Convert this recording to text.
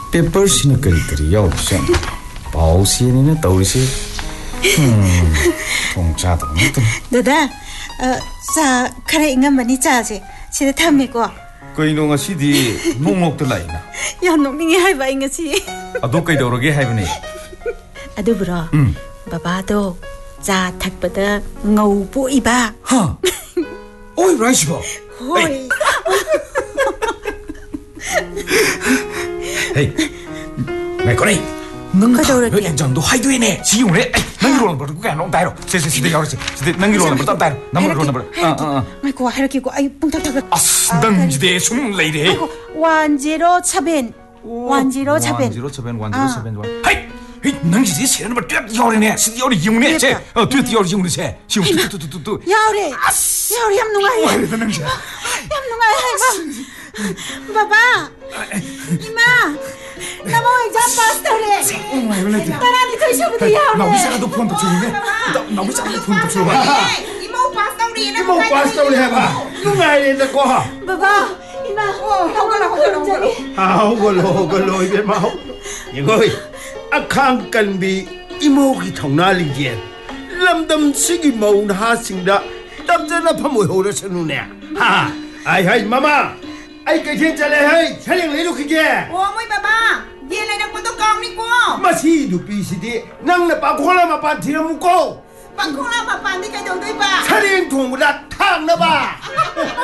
페퍼스는 그리요. 바우시에는 떠오르시. 동자도 못해. 너다. 자, 그래 인간 많이 짜지. 시대 탐미고. 그 이놈아 시디 농목들 라이나. 야, 농닝이 할바 인가지. 너 그이도록에 하이브니. 아두 불어. 바바도 자 탁바다 ngầu bụi ba. 하. 오이 라이시바. 호이. 헤이. 메코니. 능가도록 엔장도 하이드이네. 지용래. 능기로는 버도 그게 안 온다요. 세세시대 여러시. 시대 능기로는 버도 온다요. 남으로는 버도. 아이고 하르기고 아이 뿡탁탁. 아스 능지대 숨레이래. 완지로 차벤. 완지로 차벤. 완지로 차벤. 하이. 헤이 능지대 세는 버 뛰어 여리네. 시대 여리 이용네. 제. 뛰어 여리 이용네 제. 시용 뚜뚜뚜뚜. 야오래. 야오래 얌농아이. 와이다 능지. 얌농아이 하이바. 바바. 이마. 나모 exam pass 그래. 나란히 터셔부터 야오래. 나 위사가도 폰도 주네. 나 위사가도 폰도 줘 봐. 이모 pass tau리 나. 이모 pass tau리 해 봐. 누가 이래 거. 바바. 이마. 호글호글. 호글호글 이게 마. 이거 akang kanbi imogi thongnali lamdam sigi maun ha singda damjana phamoi hore sanune ha ai mama ai kai thien chale hai chaling le lu khige Ủa mui bà Về lại đừng có tôi con đi cô ma si du pi si de nang na pa khola ma pan thiram ko Bà không làm bà bạn đi cái đầu tôi bà chaling thong da thang na ba